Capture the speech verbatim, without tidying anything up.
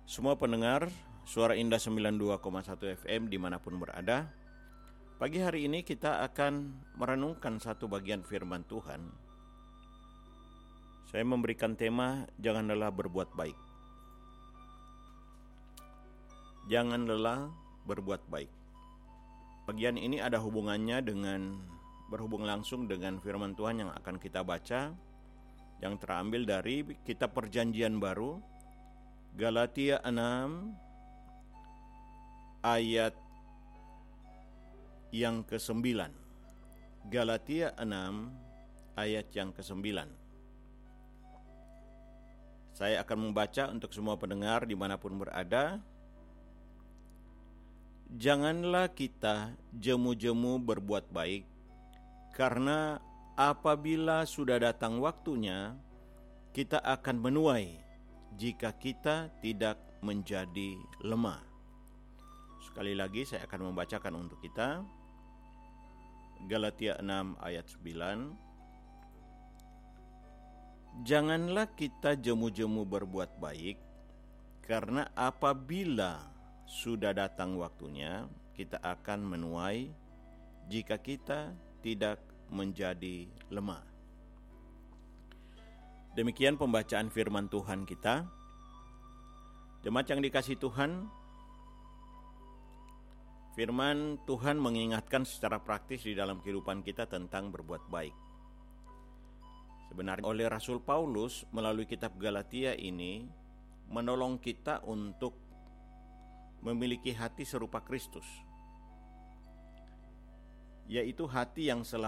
Semua pendengar Suara Indah sembilan puluh dua koma satu F M dimanapun berada, pagi hari ini kita akan merenungkan satu bagian firman Tuhan. Saya memberikan tema, jangan lelah berbuat baik. Jangan lelah berbuat baik. Bagian ini ada hubungannya dengan, berhubung langsung dengan firman Tuhan yang akan kita baca, yang terambil dari kitab Perjanjian Baru, Galatia enam ayat yang kesembilan. Galatia enam ayat yang kesembilan. Saya akan membaca untuk semua pendengar dimanapun berada. Janganlah kita jemu-jemu berbuat baik, karena apabila sudah datang waktunya, kita akan menuai jika kita tidak menjadi lemah. Sekali lagi saya akan membacakan untuk kita. Galatia enam ayat sembilan. Janganlah kita jemu-jemu berbuat baik, karena apabila sudah datang waktunya, kita akan menuai jika kita tidak menjadi lemah. Demikian pembacaan firman Tuhan kita. Jemaat yang dikasihi Tuhan, firman Tuhan mengingatkan secara praktis di dalam kehidupan kita tentang berbuat baik. Sebenarnya oleh Rasul Paulus melalui kitab Galatia ini menolong kita untuk memiliki hati serupa Kristus, yaitu hati yang selalu